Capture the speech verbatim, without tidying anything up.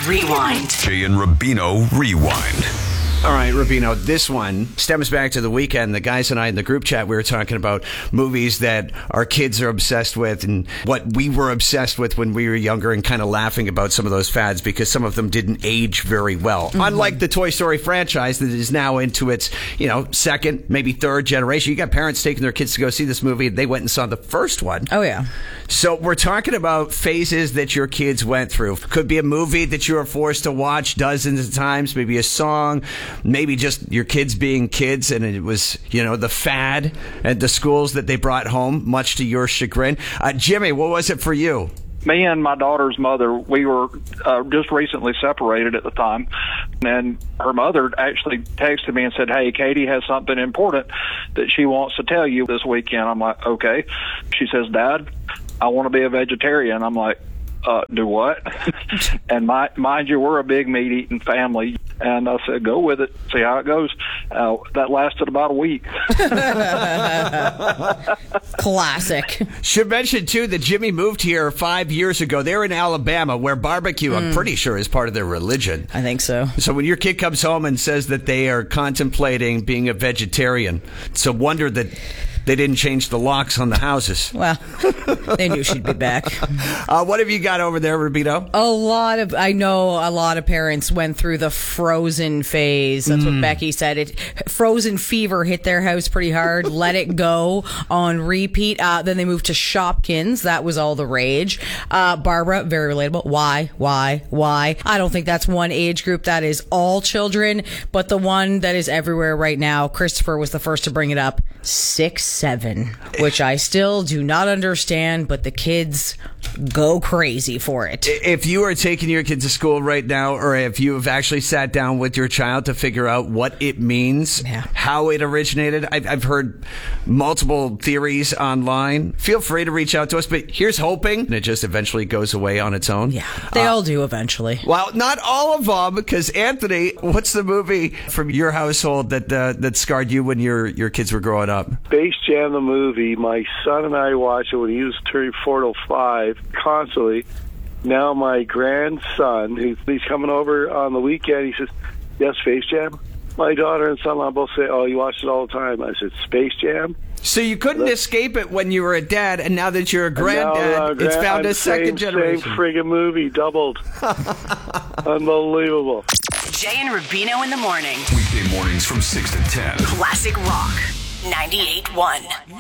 Rewind. Jay and Rubino Rewind. All right, Rubino, this one stems back to the weekend. The guys and I in the group chat, we were talking about movies that our kids are obsessed with and what we were obsessed with when we were younger, and kind of laughing about some of those fads because some of them didn't age very well. Mm-hmm. Unlike the Toy Story franchise that is now into its, you know, second, maybe third generation. You got parents taking their kids to go see this movie. They went and saw the first one. Oh, yeah. So we're talking about phases that your kids went through. Could be a movie that you were forced to watch dozens of times, maybe a song, maybe just your kids being kids, and it was, you know, the fad at the schools that they brought home, much to your chagrin. Uh, Jimmy, what was it for you? Me and my daughter's mother, we were uh, just recently separated at the time, and her mother actually texted me and said, "Hey, Katie has something important that she wants to tell you this weekend." I'm like, okay. She says, "Dad, I want to be a vegetarian." I'm like, uh, do what? And my, mind you, we're a big meat-eating family. And I said, go with it, see how it goes. Uh, that lasted about a week. Classic. Should mention, too, that Jimmy moved here five years ago. They're in Alabama, where barbecue, mm. I'm pretty sure, is part of their religion. I think so. So when your kid comes home and says that they are contemplating being a vegetarian, it's a wonder that they didn't change the locks on the houses. Well, they knew she'd be back. Uh, what have you got over there, Rubino? A lot of, I know a lot of parents went through the Frozen phase. That's mm. what Becky said. It Frozen fever hit their house pretty hard. Let It Go on repeat. Uh, then they moved to Shopkins. That was all the rage. Uh, Barbara, very relatable. Why? Why? Why? I don't think that's one age group. That is all children. But the one that is everywhere right now, Christopher was the first to bring it up. Six. Seven, which I still do not understand, but the kids go crazy for it. If you are taking your kids to school right now, or if you have actually sat down with your child to figure out what it means, yeah. how it originated, I've, I've heard multiple theories online. Feel free to reach out to us, but here's hoping it just eventually goes away on its own. Yeah, they uh, all do eventually. Well, not all of them, because Anthony, what's the movie from your household that uh, that scarred you when your your kids were growing up? Space Jam the movie. My son and I watched it when he was three, four to five constantly. Now my grandson, he's, he's coming over on the weekend. He says, "Yes, Space Jam." My daughter and son-in-law both say, "Oh, you watch it all the time." I said, "Space Jam." So you couldn't escape it when you were a dad, and now that you're a granddad, now, uh, it's found I'm a second same, generation. Same friggin' movie, doubled. Unbelievable. Jay and Rubino in the morning. Weekday mornings from six to ten. Classic Rock ninety-eight point one.